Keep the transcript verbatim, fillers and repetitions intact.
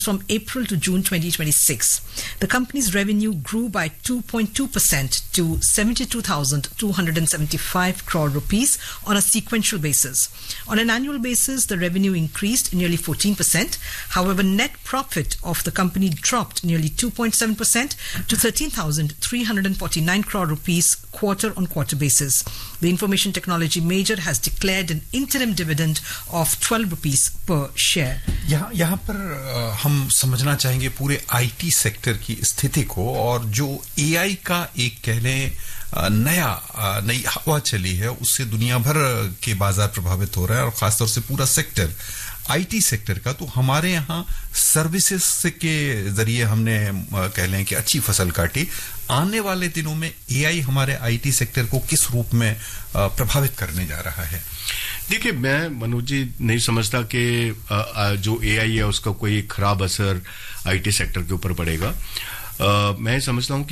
from April to June twenty twenty-six. The company's revenue grew by two point two percent to seventy-two thousand two hundred seventy-five crore rupees on a sequential basis. On an annual basis, the revenue increased nearly fourteen percent. However, net profit of the company dropped nearly two point seven percent to thirteen thousand three hundred forty-nine crore rupees quarter on quarter basis. The information technology major has declared an interim dividend of twelve rupees per share. यहाँ यहाँ पर हम समझना चाहेंगे पूरे IT sector की स्थिति को और जो एआई का एक कह लें नया नई हवा चली है उससे दुनिया भर के बाजार प्रभावित हो रहा है और खासतौर से पूरा सेक्टर आईटी सेक्टर का। तो हमारे यहाँ सर्विसेज के जरिए हमने कह लें कि अच्छी फसल काटी। आने वाले दिनों में एआई हमारे आईटी सेक्टर को किस रूप में प्रभावित करने जा रहा है? देखिए, मैं मनोज जी नहीं समझता कि जो एआई है उसका कोई खराब असर आईटी सेक्टर के ऊपर पड़ेगा। मैं समझता हूं कि